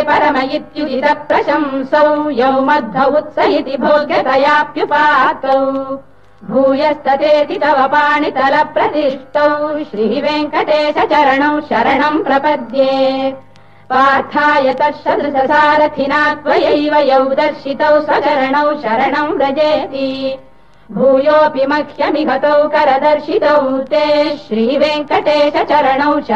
परम इत्युदित प्रशंसौ यौ मध्व उत्स इति भोग्यतयाप्युपातौ भूयस्ततेति तव पाणितल प्रतिष्ठौ श्रीवेङ्कटेश चरणौ शरणम् प्रपद्ये पार्थाय तत्सदृशसारथिना त्वयैव यौ दर्शितौ स्वचरणौ शरणम् व्रजेति भूयोऽपि मह्यमिहतौ करदर्शितौ ते श्रीवेङ्कटेश चरणौ